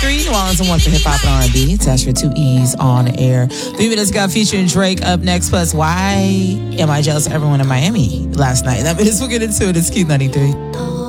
93, New Orleans and 1 for hip hop and R&B. Tash for 2 E's on the air. 3 minutes got featuring Drake up next. Plus, why am I jealous of everyone in Miami last night? That means we'll get into it. It's Q93.